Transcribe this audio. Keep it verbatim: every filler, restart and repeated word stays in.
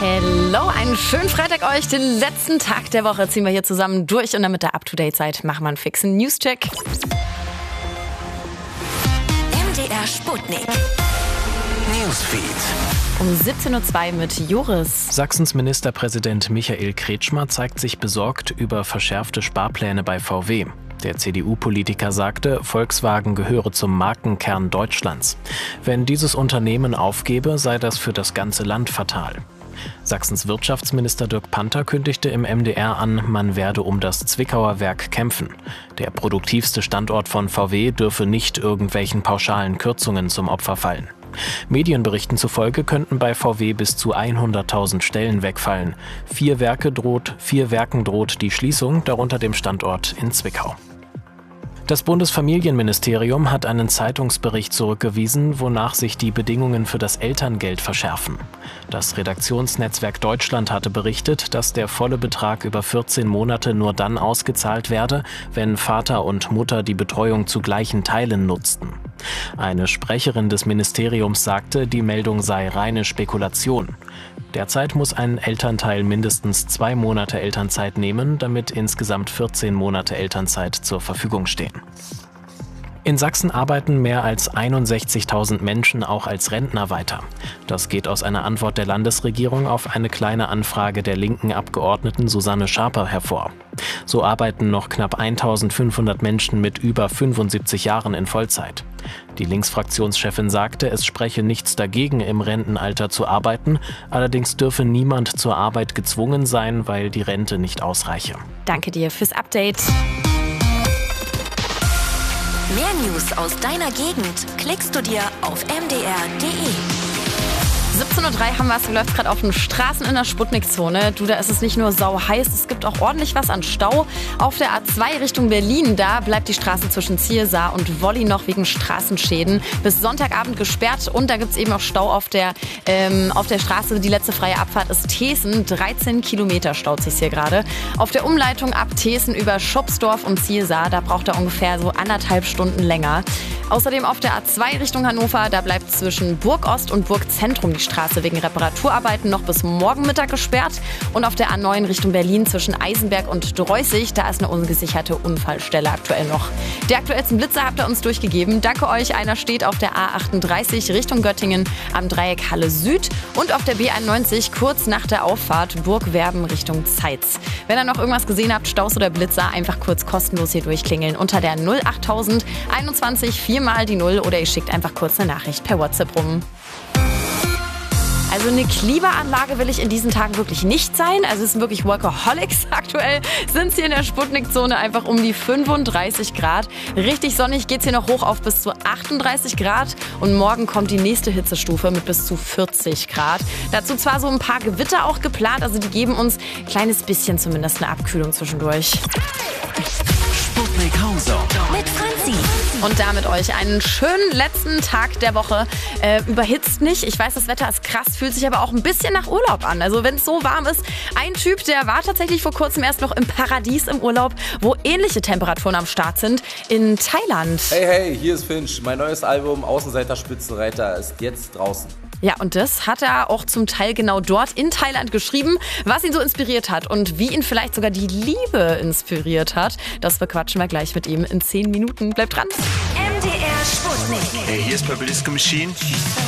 Hello, einen schönen Freitag euch. Den letzten Tag der Woche ziehen wir hier zusammen durch und damit ihr up-to-date seid, machen wir einen fixen News-Check. M D R Sputnik Newsfeed. Um siebzehn Uhr zwei mit Joris. Sachsens Ministerpräsident Michael Kretschmer zeigt sich besorgt über verschärfte Sparpläne bei V W. Der C D U-Politiker sagte, Volkswagen gehöre zum Markenkern Deutschlands. Wenn dieses Unternehmen aufgebe, sei das für das ganze Land fatal. Sachsens Wirtschaftsminister Dirk Panther kündigte im M D R an, man werde um das Zwickauer Werk kämpfen. Der produktivste Standort von V W dürfe nicht irgendwelchen pauschalen Kürzungen zum Opfer fallen. Medienberichten zufolge könnten bei V W bis zu hunderttausend Stellen wegfallen. Vier Werke droht, vier Werken droht die Schließung, darunter dem Standort in Zwickau. Das Bundesfamilienministerium hat einen Zeitungsbericht zurückgewiesen, wonach sich die Bedingungen für das Elterngeld verschärfen. Das Redaktionsnetzwerk Deutschland hatte berichtet, dass der volle Betrag über vierzehn Monate nur dann ausgezahlt werde, wenn Vater und Mutter die Betreuung zu gleichen Teilen nutzten. Eine Sprecherin des Ministeriums sagte, die Meldung sei reine Spekulation. Derzeit muss ein Elternteil mindestens zwei Monate Elternzeit nehmen, damit insgesamt vierzehn Monate Elternzeit zur Verfügung stehen. In Sachsen arbeiten mehr als einundsechzigtausend Menschen auch als Rentner weiter. Das geht aus einer Antwort der Landesregierung auf eine kleine Anfrage der linken Abgeordneten Susanne Schaper hervor. So arbeiten noch knapp eintausendfünfhundert Menschen mit über fünfundsiebzig Jahren in Vollzeit. Die Linksfraktionschefin sagte, es spreche nichts dagegen, im Rentenalter zu arbeiten, allerdings dürfe niemand zur Arbeit gezwungen sein, weil die Rente nicht ausreiche. Danke dir fürs Update. Mehr News aus deiner Gegend klickst du dir auf m d r punkt d e. siebzehn Uhr drei haben wir es, läuft gerade auf den Straßen in der Sputnik-Zone. Du, da ist es nicht nur sau heiß, es gibt auch ordentlich was an Stau. Auf der A zwei Richtung Berlin, da bleibt die Straße zwischen Ziersaar und Wolli noch wegen Straßenschäden bis Sonntagabend gesperrt. Und da gibt es eben auch Stau auf der, ähm, auf der Straße. Die letzte freie Abfahrt ist Thesen. dreizehn Kilometer staut sich hier gerade. Auf der Umleitung ab Thesen über Schopsdorf und Ziersaar, da braucht er ungefähr so anderthalb Stunden länger. Außerdem auf der A zwei Richtung Hannover, da bleibt zwischen Burgost und Burgzentrum die Straße wegen Reparaturarbeiten noch bis morgen Mittag gesperrt. Und auf der A neun Richtung Berlin zwischen Eisenberg und Dreußig, da ist eine ungesicherte Unfallstelle aktuell noch. Die aktuellsten Blitze habt ihr uns durchgegeben. Danke euch. Einer steht auf der A achtunddreißig Richtung Göttingen am Dreieck Halle Süd und auf der B einundneunzig kurz nach der Auffahrt Burgwerben Richtung Zeitz. Wenn ihr noch irgendwas gesehen habt, Staus oder Blitzer, einfach kurz kostenlos hier durchklingeln unter der null achttausend einundzwanzig viermal die Null oder ihr schickt einfach kurz eine Nachricht per WhatsApp rum. Also eine Klimaanlage will ich in diesen Tagen wirklich nicht sein. Also es sind wirklich Workaholics. Aktuell sind es hier in der Sputnik-Zone einfach um die fünfunddreißig Grad. Richtig sonnig geht es hier noch hoch auf bis zu achtunddreißig Grad. Und morgen kommt die nächste Hitzestufe mit bis zu vierzig Grad. Dazu zwar so ein paar Gewitter auch geplant. Also die geben uns ein kleines bisschen zumindest eine Abkühlung zwischendurch. Sputnik Hauser Mit Franzi. Und damit euch einen schönen letzten Tag der Woche. Äh, überhitzt nicht. Ich weiß, das Wetter ist krass, fühlt sich aber auch ein bisschen nach Urlaub an. Also wenn es so warm ist. Ein Typ, der war tatsächlich vor kurzem erst noch im Paradies im Urlaub, wo ähnliche Temperaturen am Start sind, in Thailand. Hey, hey, hier ist Finch. Mein neues Album Außenseiter Spitzenreiter ist jetzt draußen. Ja, und das hat er auch zum Teil genau dort in Thailand geschrieben, was ihn so inspiriert hat und wie ihn vielleicht sogar die Liebe inspiriert hat. Das bequatschen wir gleich mit ihm in zehn Minuten. Bleibt dran. M D R Sputnik. Hey, hier ist Purple Disco Machine.